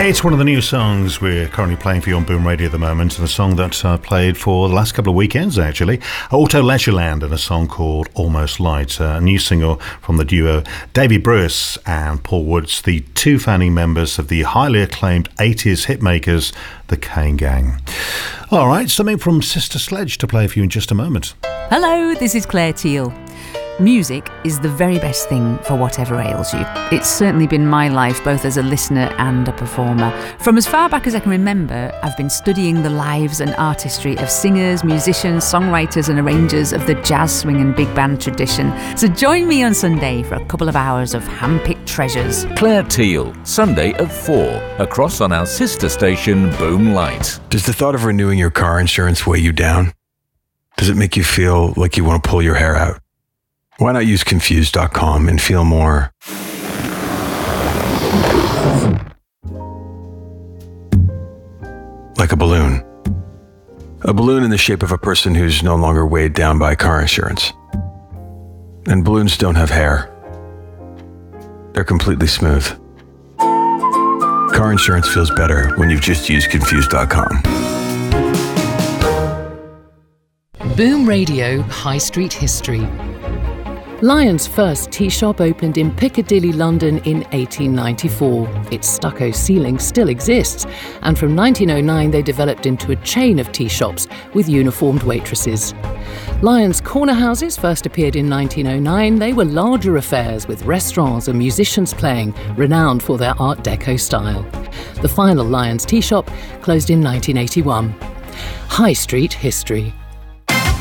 It's one of the new songs we're currently playing for you on Boom Radio at the moment, and a song that I played for the last couple of weekends actually. Auto Leisureland and a song called Almost Light, a new single from the duo Davy Bruce and Paul Woods, the two founding members of the highly acclaimed 80s hitmakers, the Kane Gang. Alright, something from Sister Sledge to play for you in just a moment. Hello, this is Claire Teal. Music is the very best thing for whatever ails you. It's certainly been my life, both as a listener and a performer. From as far back as I can remember, I've been studying the lives and artistry of singers, musicians, songwriters and arrangers of the jazz, swing and big band tradition. So join me on Sunday for a couple of hours of hand-picked treasures. Claire Teal, Sunday at 4, across on our sister station, Boom Light. Does the thought of renewing your car insurance weigh you down? Does it make you feel like you want to pull your hair out? Why not use Confused.com and feel more like a balloon? A balloon in the shape of a person who's no longer weighed down by car insurance. And balloons don't have hair. They're completely smooth. Car insurance feels better when you've just used Confused.com. Boom Radio High Street History. Lion's first tea shop opened in Piccadilly, London in 1894. Its stucco ceiling still exists, and from 1909 they developed into a chain of tea shops with uniformed waitresses. Lion's corner houses first appeared in 1909. They were larger affairs with restaurants and musicians playing, renowned for their Art Deco style. The final Lion's tea shop closed in 1981. High Street History.